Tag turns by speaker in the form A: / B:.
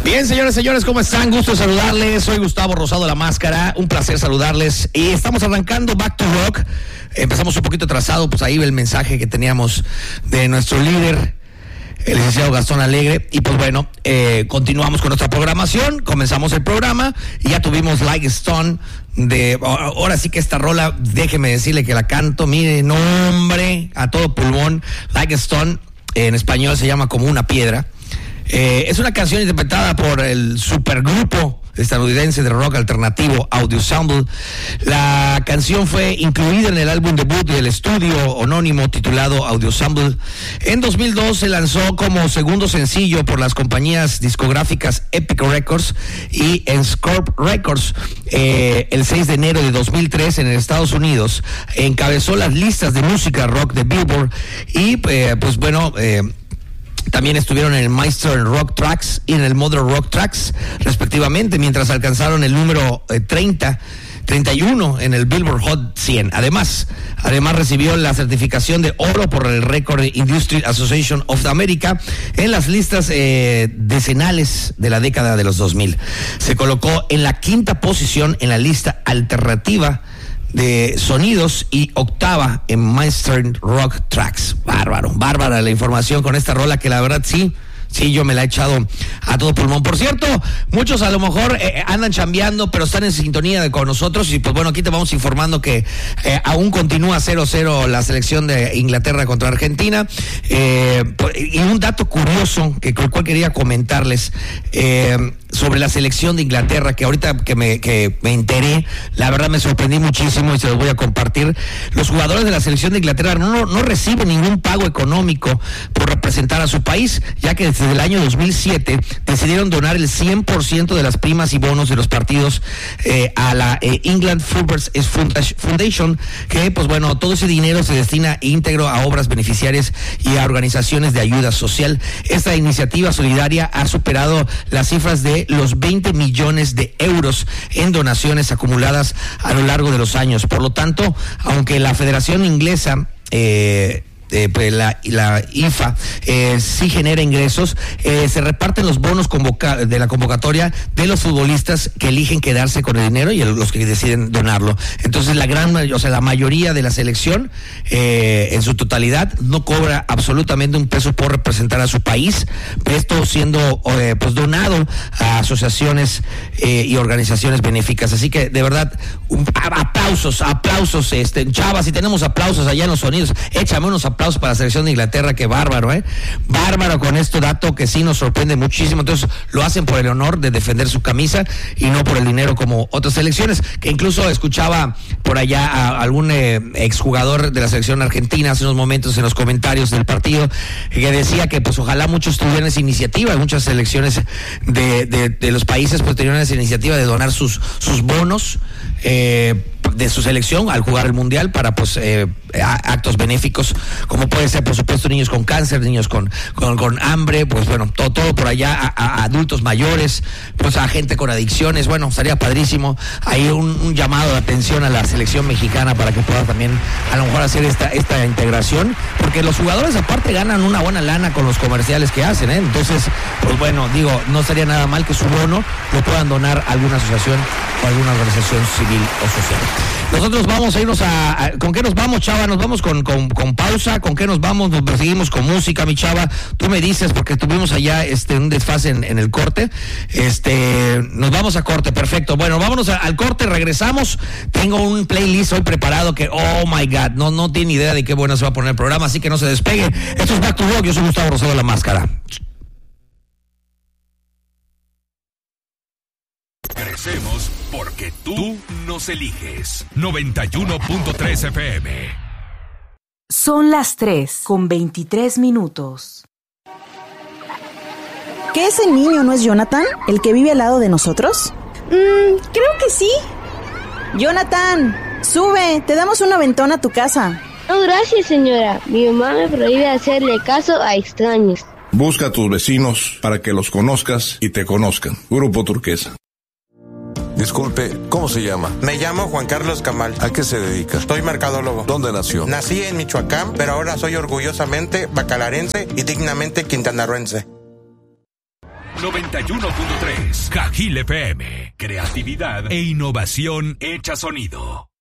A: Bien, señores, ¿cómo están? Gusto saludarles. Soy Gustavo Rosado La Máscara. Un placer saludarles. Y estamos arrancando Back to Rock. Empezamos un poquito atrasado, pues ahí ve el mensaje que teníamos de nuestro líder, el licenciado Gastón Alegre. Y pues bueno, continuamos con nuestra programación. Comenzamos el programa y ya tuvimos Like Stone. Ahora sí que esta rola, déjeme decirle que la canto, mire, nombre, a todo pulmón. Like Stone, en español se llama Como una piedra. Es una canción interpretada por el supergrupo estadounidense de rock alternativo Audio Ensemble. La canción fue incluida en el álbum debut del estudio anónimo titulado Audio Ensemble. En 2002 se lanzó como segundo sencillo por las compañías discográficas Epic Records y Scorp Records. El 6 de enero de 2003 en Estados Unidos encabezó las listas de música rock de Billboard y pues bueno, también estuvieron en el Meister Rock Tracks y en el Modern Rock Tracks, respectivamente, mientras alcanzaron el número 31 en el Billboard Hot 100. Además recibió la certificación de oro por el Record Industry Association of America en las listas decenales de la década de los 2000. Se colocó en la 5ª posición en la lista alternativa de sonidos y octava en Meister Rock Tracks. Bárbara la información con esta rola que la verdad sí, yo me la he echado a todo pulmón. Por cierto, muchos a lo mejor andan chambeando, pero están en sintonía con nosotros. Y pues bueno, aquí te vamos informando que aún continúa 0-0 la selección de Inglaterra contra Argentina. Y un dato curioso que el cual quería comentarles sobre la selección de Inglaterra, que ahorita que me enteré, la verdad me sorprendí muchísimo y se los voy a compartir. Los jugadores de la selección de Inglaterra no reciben ningún pago económico por representar a su país, ya que desde el año 2007 decidieron donar el 100% de las primas y bonos de los partidos a la England Football Foundation, que pues bueno, todo ese dinero se destina íntegro a obras beneficiarias y a organizaciones de ayuda social. Esta iniciativa solidaria ha superado las cifras de los 20 millones de euros en donaciones acumuladas a lo largo de los años. Por lo tanto, aunque la Federación Inglesa la IFA sí genera ingresos, se reparten los bonos de la convocatoria de los futbolistas que eligen quedarse con el dinero y los que deciden donarlo. Entonces la mayoría de la selección en su totalidad no cobra absolutamente un peso por representar a su país, esto siendo pues donado a asociaciones y organizaciones benéficas. Así que de verdad aplausos, Chava, si tenemos aplausos allá en los sonidos, échame unos aplausos para la selección de Inglaterra. Que bárbaro, bárbaro con este dato que sí nos sorprende muchísimo. Entonces lo hacen por el honor de defender su camisa y no por el dinero como otras selecciones, que incluso escuchaba por allá a algún exjugador de la selección argentina hace unos momentos en los comentarios del partido, que decía que pues ojalá muchos tuvieran esa iniciativa. Muchas selecciones de los países pues tenían esa iniciativa de donar sus bonos de su selección al jugar el mundial para pues actos benéficos, como puede ser por supuesto niños con cáncer, niños con hambre, pues bueno, todo por allá, a adultos mayores, pues a gente con adicciones. Bueno, estaría padrísimo. Hay un llamado de atención a la selección mexicana para que pueda también a lo mejor hacer esta integración, porque los jugadores aparte ganan una buena lana con los comerciales que hacen, entonces pues bueno, digo, no sería nada mal que su bono lo puedan donar a alguna asociación o alguna organización civil o social. Nosotros vamos a irnos ¿con qué nos vamos, Chava? Nos vamos con pausa. ¿Con qué nos vamos? Nos seguimos con música, mi Chava. Tú me dices, porque tuvimos allá un desfase en el corte. Nos vamos a corte, perfecto. Bueno, vámonos al corte, regresamos. Tengo un playlist hoy preparado que, oh my God, no tiene idea de qué bueno se va a poner el programa, así que no se despegue. Esto es Back to Rock, yo soy Gustavo Rosado La Máscara.
B: Crecemos porque tú nos eliges. 91.3 FM.
C: Son las 3:23.
D: ¿Que ese niño no es Jonathan, el que vive al lado de nosotros?
E: Creo que sí.
D: Jonathan, sube, te damos un aventón a tu casa.
E: No, gracias, señora. Mi mamá me prohíbe hacerle caso a extraños.
F: Busca a tus vecinos para que los conozcas y te conozcan. Grupo Turquesa.
G: Disculpe, ¿cómo se llama?
H: Me llamo Juan Carlos Camal.
G: ¿A qué se dedica?
H: Soy mercadólogo.
G: ¿Dónde nació?
H: Nací en Michoacán, pero ahora soy orgullosamente bacalarense y dignamente quintanarroense.
B: 91.3. Cajil FM. Creatividad e innovación hecha sonido.